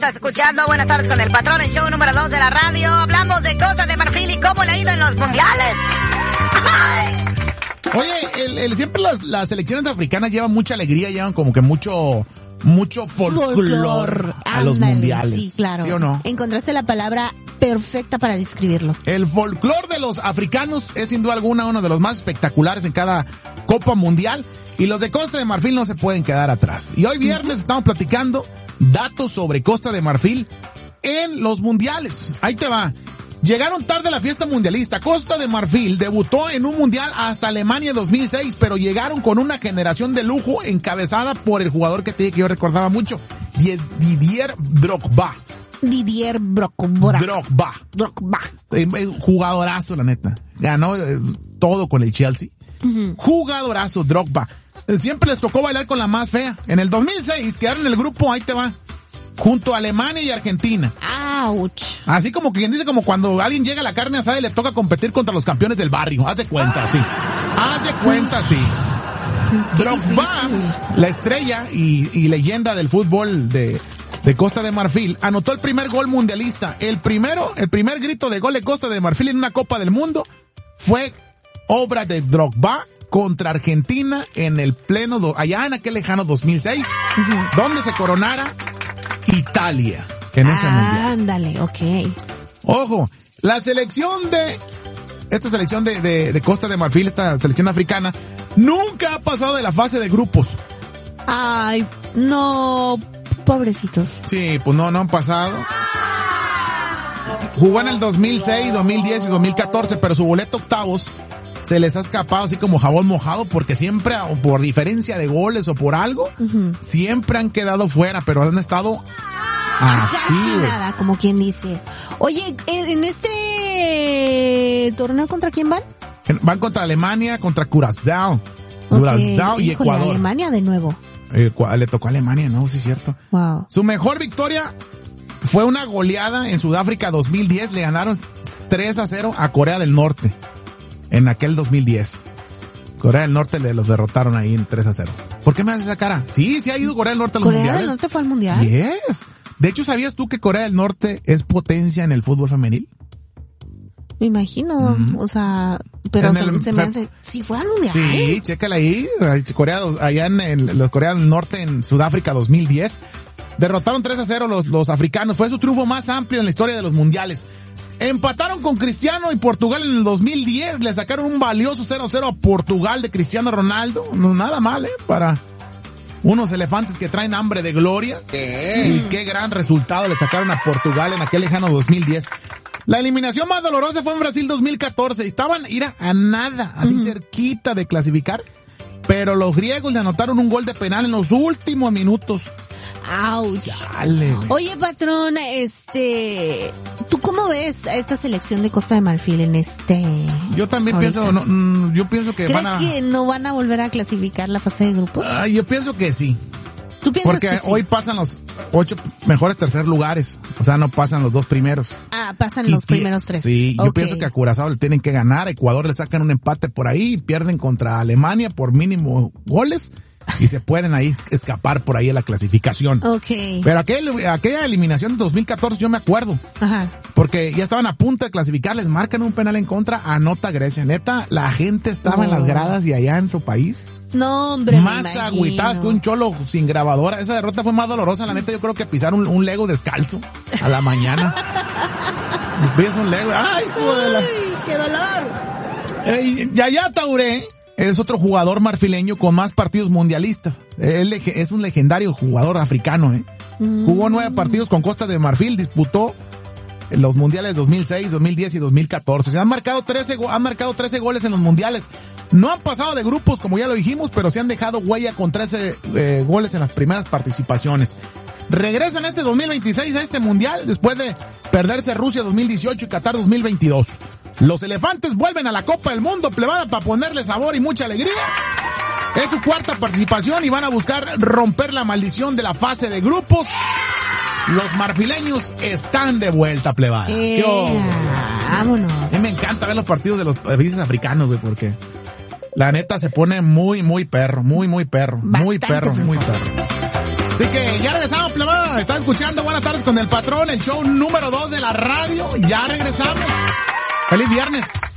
estás escuchando Buenas Tardes con el Patrón, el show número 2 de la radio. Hablamos de Costa de Marfil y cómo le ha ido en los mundiales. Oye, siempre las selecciones africanas llevan mucha alegría, llevan como que mucho folclor a los mundiales. Sí, claro. ¿Sí o no? Encontraste la palabra perfecta para describirlo. El folclor de los africanos es sin duda alguna uno de los más espectaculares en cada Copa Mundial. Y los de Costa de Marfil no se pueden quedar atrás. Y hoy viernes estamos platicando datos sobre Costa de Marfil en los mundiales. Ahí te va. Llegaron tarde a la fiesta mundialista. Costa de Marfil debutó en un mundial hasta Alemania 2006, pero llegaron con una generación de lujo encabezada por el jugador que yo recordaba mucho, Didier Drogba. Jugadorazo, la neta. Ganó todo con el Chelsea. Jugadorazo, Drogba. Siempre les tocó bailar con la más fea. En el 2006 quedaron en el grupo, ahí te va, junto a Alemania y Argentina. ¡Auch! Así como quien dice, como cuando alguien llega a la carne asada y le toca competir contra los campeones del barrio. Haz de cuenta, sí. Haz de cuenta, sí. Drogba, la estrella y leyenda del fútbol de Costa de Marfil, anotó el primer gol mundialista. El primer grito de gol de Costa de Marfil en una Copa del Mundo fue obra de Drogba contra Argentina en el pleno, allá en aquel lejano 2006, donde se coronara Italia en ese mundial. Ándale, ok. Ojo, esta selección de Costa de Marfil, esta selección africana, nunca ha pasado de la fase de grupos. Ay, no, pobrecitos. Sí, pues no han pasado. Jugó en el 2006, 2010 y 2014, pero su boleto octavos se les ha escapado así como jabón mojado, porque siempre, o por diferencia de goles o por algo, siempre han quedado fuera, pero han estado así. Casi nada, como quien dice. Oye, ¿en este torneo contra quién van? Van contra Alemania, contra Curazao. Okay. Curazao y Híjole, Ecuador. Alemania de nuevo. Le tocó a Alemania, ¿no? Sí, es cierto. Wow. Su mejor victoria fue una goleada en Sudáfrica 2010. Le ganaron 3-0 a Corea del Norte. En aquel 2010. Corea del Norte los derrotaron ahí en 3-0. ¿Por qué me haces esa cara? Sí ha ido Corea del Norte a los mundiales. ¿Corea del Norte fue al mundial? Yes. De hecho, ¿sabías tú que Corea del Norte es potencia en el fútbol femenil? Me imagino, o sea, pero se me hace, sí fue al mundial. Sí, chécala ahí, allá en los Corea del Norte en Sudáfrica 2010. Derrotaron 3-0 los africanos. Fue su triunfo más amplio en la historia de los mundiales. Empataron con Cristiano y Portugal en el 2010. Le sacaron un valioso 0-0 a Portugal de Cristiano Ronaldo. No nada mal, para unos elefantes que traen hambre de gloria. Y qué gran resultado le sacaron a Portugal en aquel lejano 2010. La eliminación más dolorosa fue en Brasil 2014. Estaban a nada, así cerquita de clasificar. Pero los griegos le anotaron un gol de penal en los últimos minutos. ¡Auch! Dale. Oye, patrón, ¿tú cómo ves a esta selección de Costa de Marfil en Yo también pienso, yo pienso que ¿crees que no van a volver a clasificar la fase de grupos? Yo pienso que sí. ¿Tú piensas porque que sí? Hoy pasan los 8 mejores tercer lugares. O sea, no pasan los 2 primeros. Pasan los primeros 3. Sí, yo pienso que a Curazao le tienen que ganar. A Ecuador le sacan un empate por ahí. Pierden contra Alemania por mínimo goles. Y se pueden ahí escapar por ahí a la clasificación. Okay. Pero aquella eliminación de 2014 yo me acuerdo. Ajá. Porque ya estaban a punto de clasificar, les marcan un penal en contra, anota Grecia. Neta, la gente estaba en las gradas y allá en su país. No, hombre, más agüitadas que un cholo sin grabadora. Esa derrota fue más dolorosa, la neta. Yo creo que pisar un Lego descalzo a la mañana. Ves un Lego. ¡Ay, joder! ¡Qué dolor! Yaya Touré es otro jugador marfileño con más partidos mundialistas. Él es un legendario jugador africano, Jugó 9 partidos con Costa de Marfil, disputó los mundiales 2006, 2010 y 2014. Se han marcado 13 goles en los mundiales. No han pasado de grupos, como ya lo dijimos, pero se han dejado huella con 13 goles en las primeras participaciones. Regresan este 2026 a este mundial después de perderse Rusia 2018 y Qatar 2022. Los elefantes vuelven a la Copa del Mundo, plebada, para ponerle sabor y mucha alegría. Es su 4ª participación y van a buscar romper la maldición de la fase de grupos. Los marfileños están de vuelta, plebada. Vámonos. A mí me encanta ver los partidos de los países africanos, güey, porque la neta se pone muy perro, muy perro. Bastante Muy perro. Así que ya regresamos, plebada. Raza. Está escuchando Buenas Tardes con el Patrón, el show número 2 de la radio. Ya regresamos. ¡Feliz viernes!